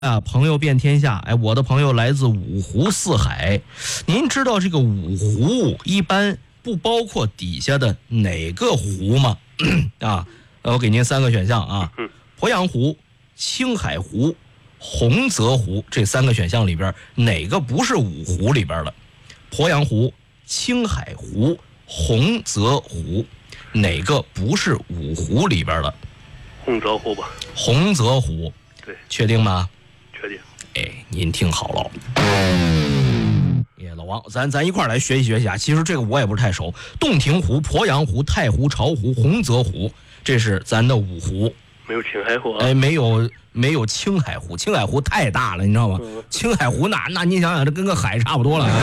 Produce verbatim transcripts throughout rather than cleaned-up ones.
啊，朋友遍天下。哎，我的朋友来自五湖四海。您知道这个五湖一般不包括底下的哪个湖吗？啊，我给您三个选项啊：鄱阳湖、青海湖、洪泽湖。这三个选项里边，哪个不是五湖里边的？鄱阳湖、青海湖、洪泽湖，哪个不是五湖里边的？ 洪泽湖吧。 洪泽湖。 对， 确定吗？ 确定。 哎，您听好了。耶，老王，咱咱一块儿来学习学习啊。其实这个我也不是太熟。洞庭湖、鄱阳湖、太湖、巢湖、洪泽湖，这是咱的五湖。 没有青海湖、啊。 哎，没有没有青海湖，青海湖太大了，你知道吗？嗯、青海湖那那您想想，这跟个海差不多了。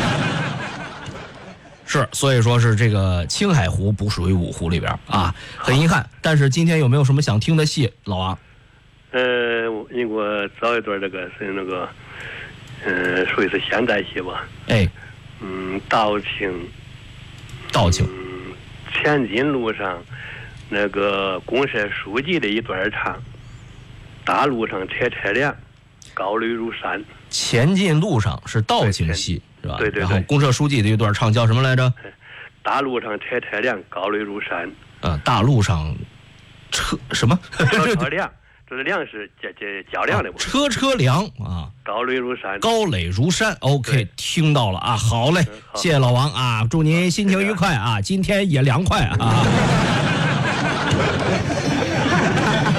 是，所以说是这个青海湖不属于五湖里边啊，很遗憾。但是今天有没有什么想听的戏，老王？ 呃，你给我找一段这个是那个，嗯、呃，属于是现代戏吧？ 哎， 嗯，道情， 道情， 嗯，前进路上那个公社书记的一段唱，大路上车车辆，高垒如山。 前进路上是道情戏是吧？ 对对对。 然后公社书记的一段唱叫什么来着？ 大路上车车辆，高垒如山。 啊，大路上车什么？ 车车辆。这是粮食较较较量的、啊， 车车粮啊， 高垒如山， 高垒如山。OK， 听到了啊，好嘞，好谢谢老王啊，祝您心情愉快啊，今天也凉快啊。